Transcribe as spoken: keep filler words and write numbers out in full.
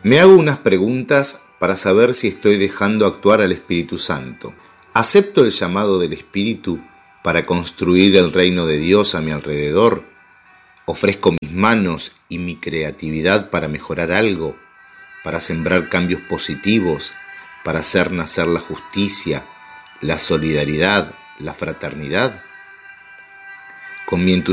Me hago unas preguntas para saber si estoy dejando actuar al Espíritu Santo. ¿Acepto el llamado del Espíritu para construir el reino de Dios a mi alrededor? ¿Ofrezco mis manos y mi creatividad para mejorar algo, para sembrar cambios positivos, para hacer nacer la justicia, la solidaridad, la fraternidad? Con mi entusiasmo